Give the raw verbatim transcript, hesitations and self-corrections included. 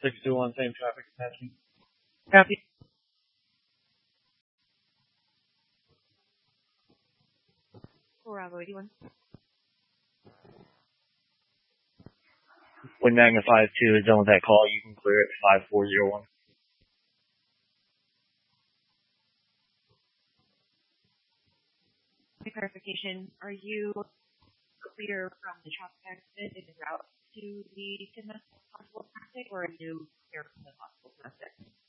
six two one, same traffic attachment. Copy. Bravo eighty-one. When Magna five two is done with that call, you can clear it five four zero one. Clarification, are you clear from the traffic accident in route to the domestic possible traffic, or are you clear from the possible domestic?